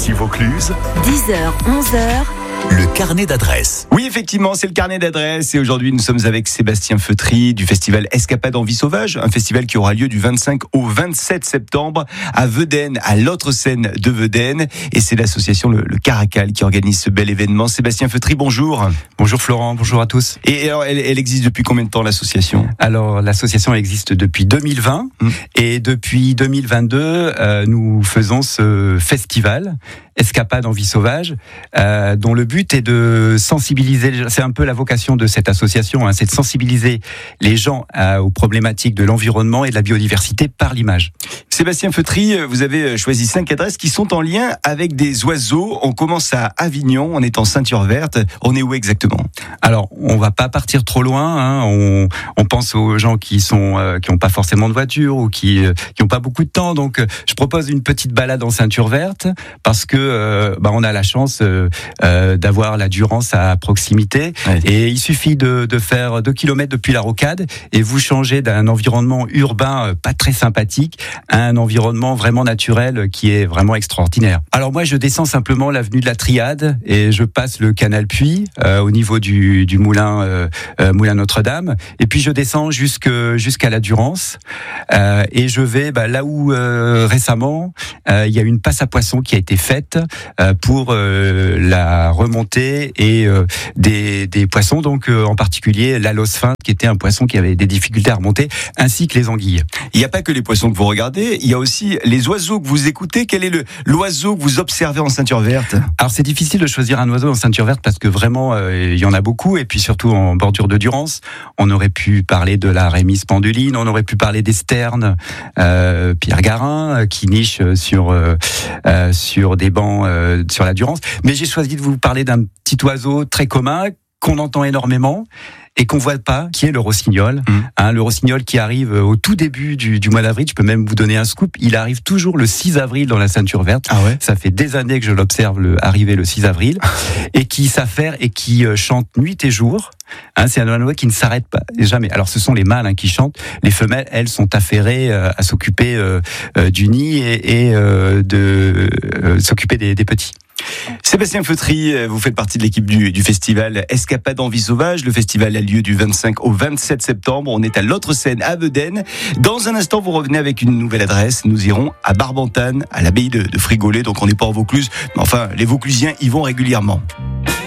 Ici Vaucluse, 10h, 11h. le carnet d'adresses. Oui, effectivement, c'est le carnet d'adresses et aujourd'hui nous sommes avec Sébastien Feutry du festival Escapade en vie sauvage, un festival qui aura lieu du 25 au 27 septembre à Weuden, à l'autre scène de Weuden, et c'est l'association le Caracal qui organise ce bel événement. Sébastien Feutry, bonjour. Bonjour Florent, bonjour à tous. Et alors, elle existe depuis combien de temps l'association ? Alors l'association existe depuis 2020 et depuis 2022 nous faisons ce festival Escapade en vie sauvage dont le but est de sensibiliser, c'est un peu la vocation de cette association, c'est de sensibiliser les gens aux problématiques de l'environnement et de la biodiversité par l'image. Sébastien Feutry, vous avez choisi 5 adresses qui sont en lien avec des oiseaux. On commence à Avignon, on est en Ceinture Verte. On est où exactement ? Alors, on va pas partir trop loin. On pense aux gens qui ont pas forcément de voiture ou qui ont pas beaucoup de temps. Donc, je propose une petite balade en Ceinture Verte parce que on a la chance d'avoir la Durance à proximité. Ouais. Et il suffit de faire 2 kilomètres depuis la Rocade et vous changez d'un environnement urbain pas très sympathique à un environnement vraiment naturel qui est vraiment extraordinaire. Alors moi, je descends simplement l'avenue de la Triade et je passe le canal Puy au niveau du moulin Notre-Dame. Et puis je descends jusqu'à la Durance et je vais là où récemment il y a une passe à poissons qui a été faite pour la remontée et des poissons, donc en particulier l'alosphinte qui était un poisson qui avait des difficultés à remonter, ainsi que les anguilles. Il n'y a pas que les poissons que vous regardez, il y a aussi les oiseaux que vous écoutez. Quel est l'oiseau que vous observez en Ceinture Verte ? Alors c'est difficile de choisir un oiseau en Ceinture Verte parce que vraiment il y en a beaucoup, et puis surtout en bordure de Durance. On aurait pu parler de la rémise penduline, on aurait pu parler des sternes, Pierre Garin qui niche sur des bancs sur la Durance. Mais j'ai choisi de vous parler d'un petit oiseau très commun qu'on entend énormément et qu'on voit pas, qui est le rossignol. Le rossignol qui arrive au tout début du mois d'avril. Je peux même vous donner un scoop. Il arrive toujours le 6 avril dans la Ceinture Verte. Ah ouais ? Ça fait des années que je l'observe arriver le 6 avril et qui s'affaire et qui chante nuit et jour. C'est un oiseau qui ne s'arrête pas jamais. Alors ce sont les mâles qui chantent. Les femelles, elles, sont affairées à s'occuper du nid et de s'occuper des petits. Sébastien Feutry, vous faites partie de l'équipe du festival Escapade en vie sauvage. Le festival a lieu du 25 au 27 septembre. On est à l'autre scène à Weuden. Dans un instant, vous revenez avec une nouvelle adresse. Nous irons à Barbentane, à l'abbaye de Frigolet. Donc on n'est pas en Vaucluse, mais enfin, les Vauclusiens y vont régulièrement.